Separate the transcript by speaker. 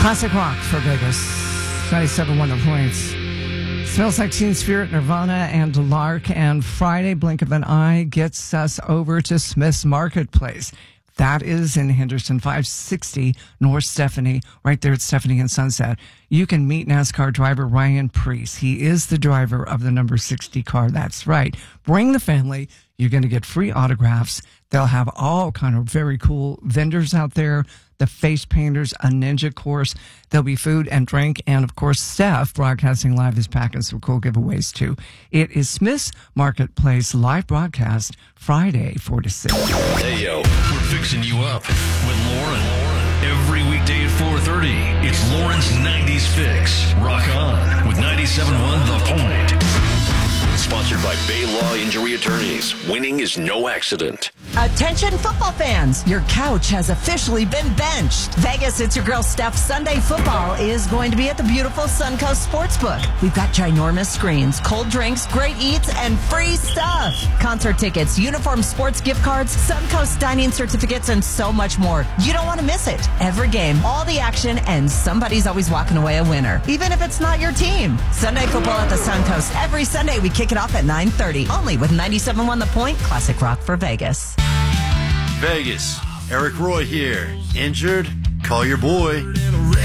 Speaker 1: Classic rock for Vegas. 97.1 The Points. Smells Like Teen Spirit, Nirvana, and Lark. And Friday, blink of an eye, gets us over to Smith's Marketplace. That is in Henderson, 560 North Stephanie, right there at Stephanie and Sunset. You can meet NASCAR driver Ryan Preece. He is the driver of the number 60 car. That's right. Bring the family. You're going to get free autographs. They'll have all kind of very cool vendors out there. The face painters, a ninja course. There'll be food and drink. And, of course, Steph, broadcasting live, is packing some cool giveaways, too. It is Smith's Marketplace live broadcast Friday, 4 to 6.
Speaker 2: Hey, yo, we're fixing you up with Lauren. Every weekday at 4:30, it's Lauren's 90s Fix. Rock on with 97.1 The Point. Sponsored by Bay Law Injury Attorneys. Winning is no accident.
Speaker 3: Attention football fans, your couch has officially been benched. Vegas, it's your girl Steph. Sunday football is going to be at the beautiful Suncoast Sportsbook. We've got ginormous screens, cold drinks, great eats, and free stuff. Concert tickets, uniform sports gift cards, Suncoast dining certificates, and so much more. You don't want to miss it. Every game, all the action, and somebody's always walking away a winner, even if it's not your team. Sunday football at the Suncoast. Every Sunday, we kick it off at 9:30, only with 97.1 The Point, classic rock for Vegas.
Speaker 4: Vegas, Eric Roy here. Injured? Call your boy.